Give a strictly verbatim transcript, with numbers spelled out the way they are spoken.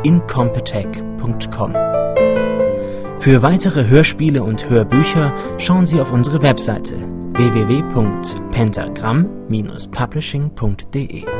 incompetech punkt com. Für weitere Hörspiele und Hörbücher schauen Sie auf unsere Webseite w w w punkt pentagramm Bindestrich publishing punkt de.